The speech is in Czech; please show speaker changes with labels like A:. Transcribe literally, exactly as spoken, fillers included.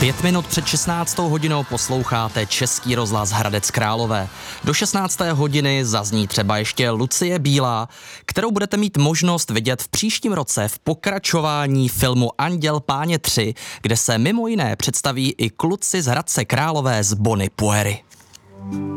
A: Pět minut před šestnáctou hodinou posloucháte Český rozhlas Hradec Králové. Do šestnácté hodiny zazní třeba ještě Lucie Bílá, kterou budete mít možnost vidět v příštím roce v pokračování filmu Anděl páně tři, kde se mimo jiné představí i kluci z Hradce Králové z Bony Puery.